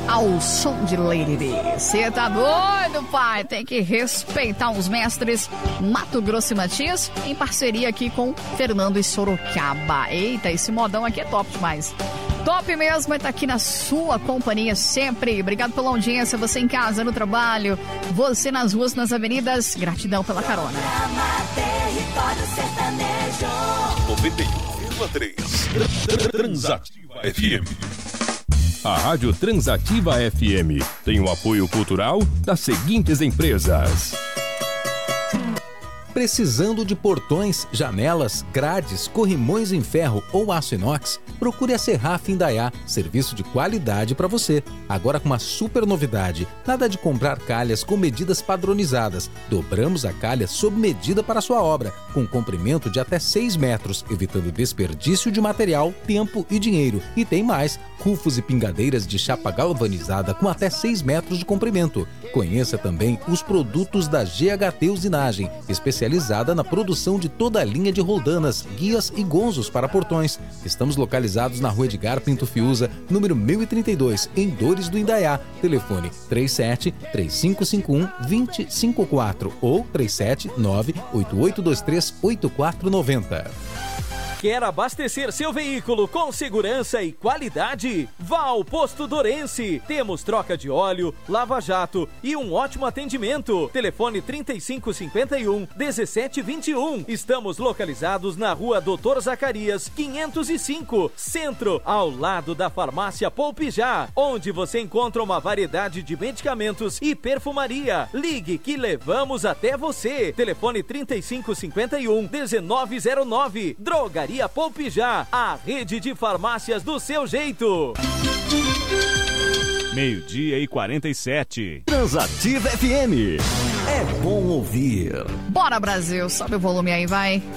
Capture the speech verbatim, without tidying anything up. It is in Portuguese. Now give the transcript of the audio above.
ao som de Lady B. Você tá doido, pai? Tem que respeitar os mestres. Mato Grosso e Matias, em parceria aqui com Fernando e Sorocaba. Eita, esse modão aqui é top demais. Top mesmo, é estar aqui na sua companhia sempre. Obrigado pela audiência, você em casa, no trabalho, você nas ruas, nas avenidas. Gratidão pela carona. noventa e um vírgula três Transativa F M. A Rádio Transativa F M tem o apoio cultural das seguintes empresas. Precisando de portões, janelas, grades, corrimões em ferro ou aço inox? Procure a Serraf Indaiá, serviço de qualidade para você. Agora com uma super novidade, nada de comprar calhas com medidas padronizadas. Dobramos a calha sob medida para a sua obra, com comprimento de até seis metros, evitando desperdício de material, tempo e dinheiro. E tem mais, rufos e pingadeiras de chapa galvanizada com até seis metros de comprimento. Conheça também os produtos da G H T Usinagem, especializada na produção de toda a linha de roldanas, guias e gonzos para portões. Estamos localizados na Rua Edgar Pinto Fiuza, número mil e trinta e dois, em Dores do Indaiá. Telefone três sete três cinco cinco um dois zero cinco quatro ou três sete nove oito oito dois três oito quatro nove zero. Quer abastecer seu veículo com segurança e qualidade? Vá ao Posto Dorense. Temos troca de óleo, lava-jato e um ótimo atendimento. Telefone trinta e cinco cinquenta e um, dezessete vinte e um. Estamos localizados na Rua Doutor Zacarias, quinhentos e cinco, Centro, ao lado da Farmácia Poupijá, onde você encontra uma variedade de medicamentos e perfumaria. Ligue que levamos até você. Telefone trinta e cinco cinquenta e um, dezenove zero nove. Droga Drogaria Poupijá, a rede de farmácias do seu jeito. Meio-dia e quarenta e sete. Transativa F M. É bom ouvir. Bora, Brasil. Sobe o volume aí, vai.